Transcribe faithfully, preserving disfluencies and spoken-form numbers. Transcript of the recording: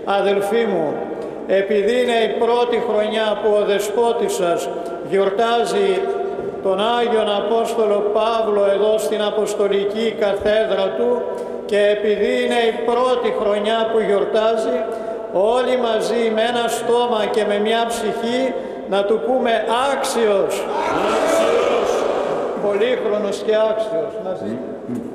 Αδελφοί μου, επειδή είναι η πρώτη χρονιά που ο Δεσπότης σας γιορτάζει τον Άγιον Απόστολο Παύλο εδώ στην Αποστολική Καθέδρα του και επειδή είναι η πρώτη χρονιά που γιορτάζει, όλοι μαζί με ένα στόμα και με μια ψυχή να του πούμε άξιος, άξιος. Πολύχρονος και άξιος. Να ζει.